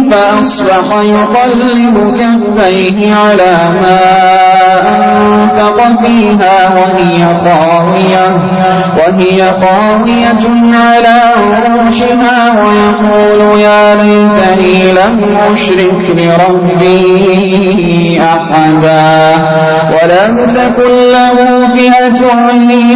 فأصبح يقلب كفيه على ما أنفق فيها وهي خاوية على عروشها ويقول يا ليتني لم أشرك بربي أحدا ولم تكن له فئة